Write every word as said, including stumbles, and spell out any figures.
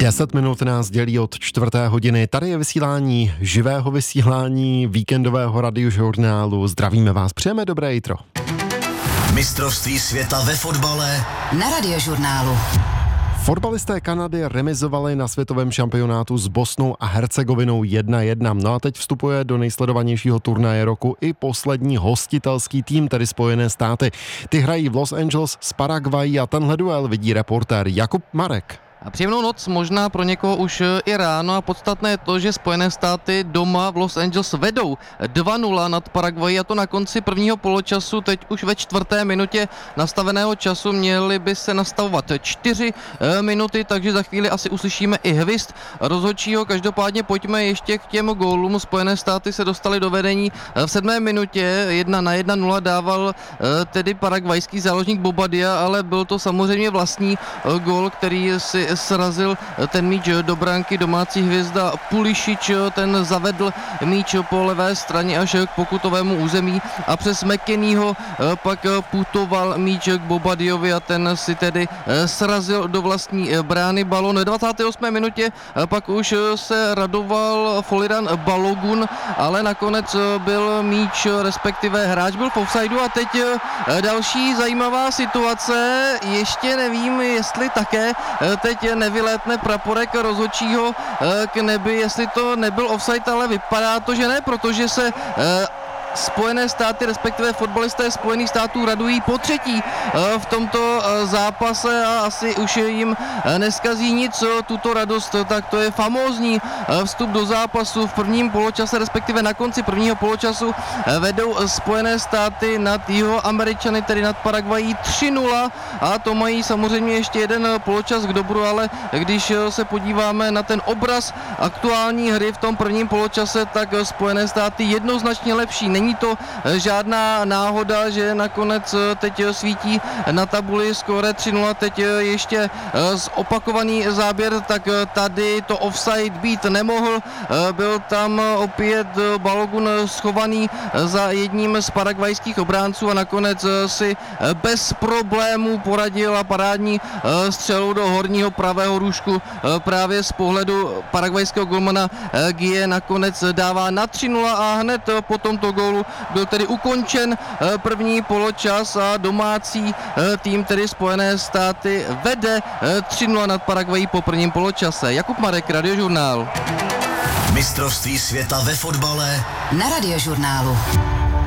Deset minut nás dělí od čtvrté hodiny. Tady je vysílání živého vysílání víkendového radiožurnálu. Zdravíme vás, přejeme dobré jitro. Mistrovství světa ve fotbale na radiožurnálu. Fotbalisté Kanady remizovali na světovém šampionátu s Bosnou a Hercegovinou jedna jedna. No a teď vstupuje do nejsledovanějšího turnaje roku i poslední hostitelský tým, tedy Spojené státy. Ty hrají v Los Angeles s Paraguayí a tenhle duel vidí reportér Jakub Marek. A příjemnou noc, možná pro někoho už i ráno, a podstatné je to, že Spojené státy doma v Los Angeles vedou dva nula nad Paraguay, a to na konci prvního poločasu. Teď už ve čtvrté minutě nastaveného času měly by se nastavovat čtyři minuty, takže za chvíli asi uslyšíme i hvist rozhodčího. Každopádně pojďme ještě k těm gólům. Spojené státy se dostaly do vedení v sedmé minutě, jedna na jedna nula dával tedy paraguajský záložník Bobadilla, ale byl to samozřejmě vlastní gól, který si srazil ten míč do branky. Domácí hvězda Pulisic, ten zavedl míč po levé straně až k pokutovému území a přes McKennieho pak putoval míč k Bobadillovi a ten si tedy srazil do vlastní brány balon. V dvacáté osmé minutě pak už se radoval Foliran Balogun, ale nakonec byl míč, respektive hráč byl v offsideu. A teď další zajímavá situace, ještě nevím, jestli také teď nevylétne praporek rozhodčího k nebi, jestli to nebyl offside, ale vypadá to, že ne, protože se Spojené státy, respektive fotbalisté Spojených států radují po třetí v tomto zápase a asi už jim neskazí nic tuto radost. Tak to je famózní vstup do zápasu v prvním poločase, respektive na konci prvního poločasu vedou Spojené státy nad Jihoameričany, tedy nad Paraguayí tři nula, a to mají samozřejmě ještě jeden poločas k dobru, ale když se podíváme na ten obraz aktuální hry v tom prvním poločase, tak Spojené státy jednoznačně lepší. Není to žádná náhoda, že nakonec teď svítí na tabuli skóre tři nula, teď ještě opakovaný záběr, tak tady to offside být nemohl, byl tam opět Balogun schovaný za jedním z paraguajských obránců a nakonec si bez problémů poradil a parádní střelou do horního pravého růžku právě z pohledu paraguajského golmana Gie nakonec dává na tři nula a hned po tomto gólu byl tedy ukončen první poločas a domácí tým, tedy Spojené státy, vede tři nula nad Paraguayí po prvním poločase. Jakub Marek, Radiožurnál. Mistrovství světa ve fotbale na Radiožurnálu.